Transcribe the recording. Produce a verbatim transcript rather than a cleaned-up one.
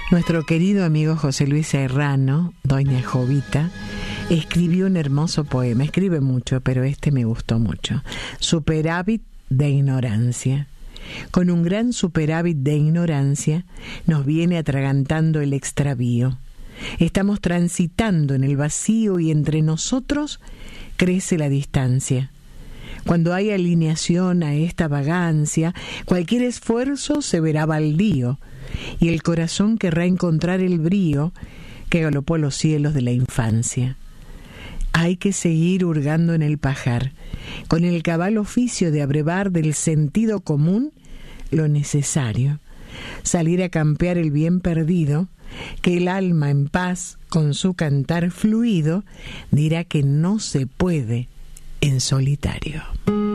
Nuestro querido amigo José Luis Serrano, Doña Jovita, escribió un hermoso poema. Escribe mucho, pero este me gustó mucho. Superávit de ignorancia. Con un gran superávit de ignorancia nos viene atragantando el extravío. Estamos transitando en el vacío y entre nosotros crece la distancia. Cuando hay alineación a esta vagancia, cualquier esfuerzo se verá baldío, y el corazón querrá encontrar el brío que galopó los cielos de la infancia. Hay que seguir hurgando en el pajar, con el cabal oficio de abrevar del sentido común lo necesario, salir a campear el bien perdido, que el alma en paz con su cantar fluido dirá que no se puede en solitario.